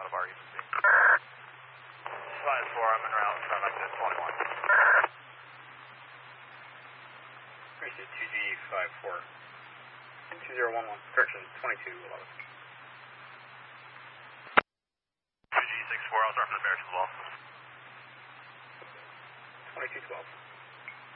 of our agency. 5-4, I'm en route, so I'm back to 21. This is 2G54. 2011, correction, 2211. 2G64, I'll start from the bears as well. 2212.